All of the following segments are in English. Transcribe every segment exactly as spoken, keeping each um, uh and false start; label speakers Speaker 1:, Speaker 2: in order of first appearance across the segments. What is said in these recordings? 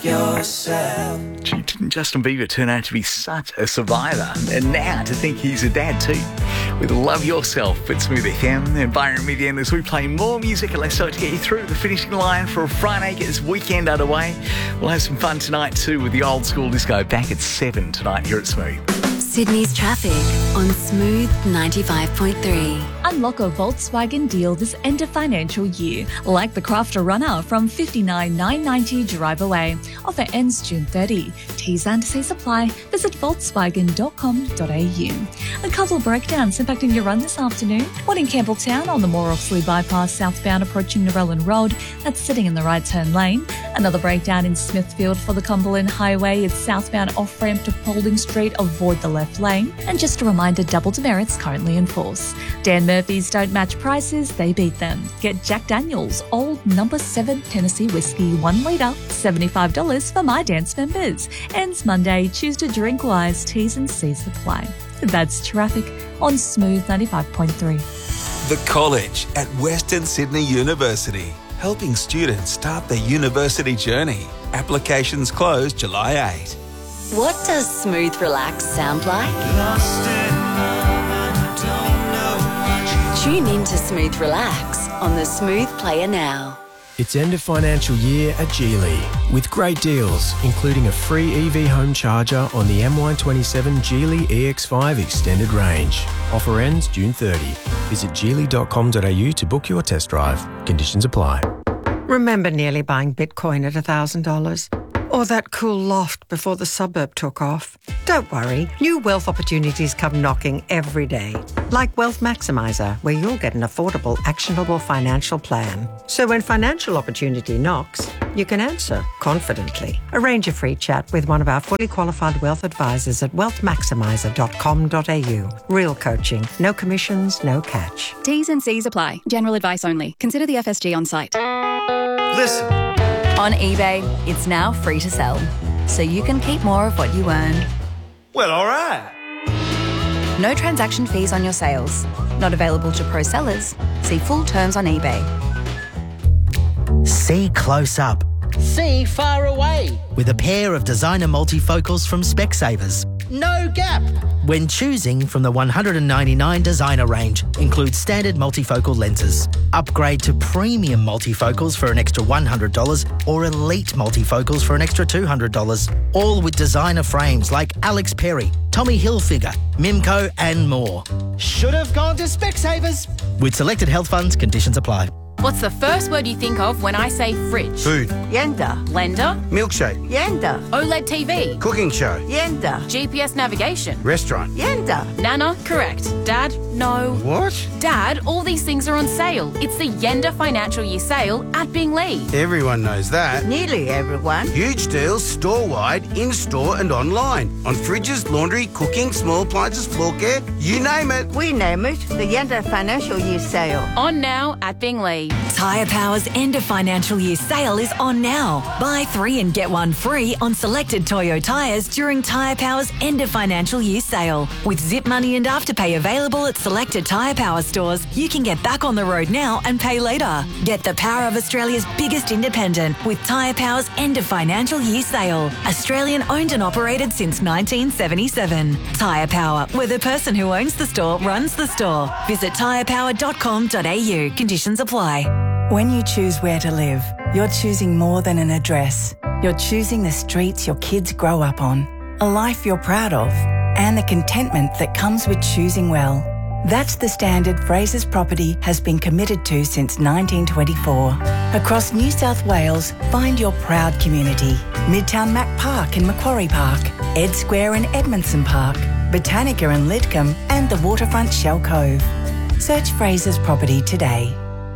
Speaker 1: yourself.
Speaker 2: Gee, didn't Justin Bieber turn out to be such a survivor? And now to think he's a dad too. With Love Yourself at Smooth F M and Byron Median as we play more music and let's start to get you through the finishing line for a Friday, get this weekend underway. We'll have some fun tonight too with the old school disco back at seven tonight here at Smooth.
Speaker 3: Sydney's traffic on Smooth ninety-five point three.
Speaker 4: Unlock a Volkswagen deal this end of financial year, like the Crafter Runner from fifty-nine thousand nine hundred ninety dollars drive away. Offer ends June thirtieth. T's and C's apply. Visit volkswagen dot com dot a u. A couple of breakdowns impacting your run this afternoon. One in Campbelltown on the Moore Oxley bypass southbound approaching Narellan Road. That's sitting in the right turn lane. Another breakdown in Smithfield for the Cumberland Highway. It's southbound off-ramp to Paulding Street. Avoid the left lane. And just a reminder, double demerits currently in force. Dan Murphy's don't match prices, they beat them. Get Jack Daniel's Old Number seven Tennessee Whiskey, one litre, seventy-five dollars for My Dance members. Ends Monday. Choose to drink wise. T's and C's apply. That's traffic on Smooth ninety-five point three.
Speaker 5: The College at Western Sydney University, helping students start their university journey. Applications close July eighth.
Speaker 3: What does Smooth Relax sound like? Tune in to Smooth Relax on the Smooth Player now.
Speaker 6: It's end of financial year at Geely with great deals, including a free E V home charger on the M Y twenty-seven Geely E X five Extended Range. Offer ends June thirtieth. Visit geely dot com dot a u to book your test drive. Conditions apply.
Speaker 7: Remember nearly buying Bitcoin at one thousand dollars? Or that cool loft before the suburb took off? Don't worry, new wealth opportunities come knocking every day. Like Wealth Maximizer, where you'll get an affordable, actionable financial plan. So when financial opportunity knocks, you can answer confidently. Arrange a free chat with one of our fully qualified wealth advisors at wealth maximizer dot com dot a u. Real coaching, no commissions, no catch.
Speaker 8: T's and C's apply. General advice only. Consider the F S G on site.
Speaker 1: Listen.
Speaker 3: On eBay, it's now free to sell, so you can keep more of what you earn.
Speaker 1: Well, all right.
Speaker 8: No transaction fees on your sales. Not available to pro sellers. See full terms on eBay.
Speaker 9: See close up.
Speaker 10: See far away.
Speaker 9: With a pair of designer multifocals from Specsavers.
Speaker 10: No gap.
Speaker 9: When choosing from the one hundred ninety-nine designer range, includes standard multifocal lenses. Upgrade to premium multifocals for an extra one hundred dollars or elite multifocals for an extra two hundred dollars. All with designer frames like Alex Perry, Tommy Hilfiger, Mimco and more.
Speaker 10: Should have gone to Specsavers.
Speaker 9: With selected health funds, conditions apply.
Speaker 11: What's the first word you think of when I say fridge?
Speaker 12: Food.
Speaker 11: Yenda. Blender.
Speaker 12: Milkshake.
Speaker 11: Yenda. OLED T V.
Speaker 12: Cooking show.
Speaker 11: Yenda. G P S navigation.
Speaker 12: Restaurant.
Speaker 11: Yenda. Nana, correct. Dad, no.
Speaker 12: What?
Speaker 11: Dad, all these things are on sale. It's the Yenda Financial Year Sale at Binglee.
Speaker 12: Everyone knows that.
Speaker 13: Nearly everyone.
Speaker 12: Huge deals store-wide, in-store and online. On fridges, laundry, cooking, small appliances, floor care, you name it.
Speaker 13: We name it the Yenda Financial Year Sale.
Speaker 11: On now at Binglee.
Speaker 14: Tyre Power's end of financial year sale is on now. Buy three and get one free on selected Toyo tyres during Tyre Power's end of financial year sale. With Zip Money and Afterpay available at selected Tyre Power stores, you can get back on the road now and pay later. Get the power of Australia's biggest independent with Tyre Power's end of financial year sale. Australian owned and operated since nineteen seventy-seven. Tyre Power, where the person who owns the store runs the store. Visit tyre power dot com dot a u. Conditions apply.
Speaker 15: When you choose where to live, you're choosing more than an address. You're choosing the streets your kids grow up on, a life you're proud of, and the contentment that comes with choosing well. That's the standard Fraser's Property has been committed to since nineteen twenty-four. Across New South Wales, find your proud community. Midtown Mac Park in Macquarie Park, Ed Square in Edmondson Park, Botanica in Lidcombe, and the waterfront Shell Cove. Search Fraser's Property today.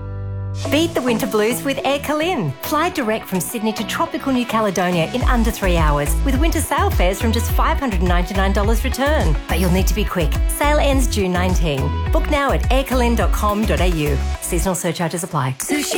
Speaker 16: Beat the winter blues with Air Calin. Fly direct from Sydney to tropical New Caledonia in under three hours with winter sail fares from just five hundred ninety-nine dollars return. But you'll need to be quick. Sale ends June nineteenth. Book now at air calin dot com dot a u. Seasonal surcharges apply. Sushi.